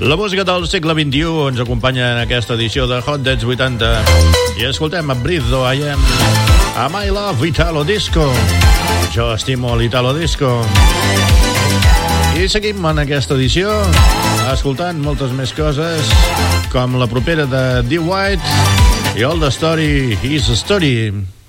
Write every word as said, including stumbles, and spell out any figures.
La música del segle vint-i-u ens acompanya en aquesta edició de Hot Dance vuitanta. I escoltem a Breathe Though I Am, a My Love Italo Disco. Jo estimo l'Italo Disco. I seguim en aquesta edició escoltant moltes més coses, com la propera de D. White i All the Story is a Story.